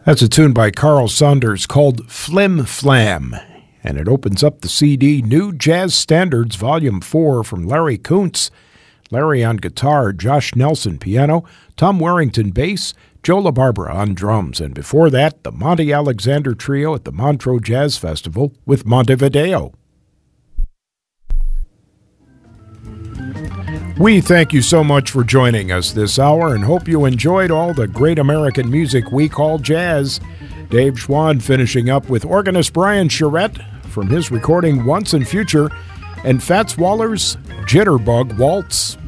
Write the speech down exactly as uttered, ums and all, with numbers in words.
That's a tune by Carl Saunders called Flim Flam, and it opens up the C D New Jazz Standards Volume four from Larry Kuntz. Larry on guitar, Josh Nelson piano, Tom Warrington bass, Joe LaBarbera on drums, and before that, the Monty Alexander Trio at the Montreux Jazz Festival with Montevideo. We thank you so much for joining us this hour and hope you enjoyed all the great American music we call jazz. Dave Schwann finishing up with organist Brian Charette from his recording Once and Future, and Fats Waller's Jitterbug Waltz.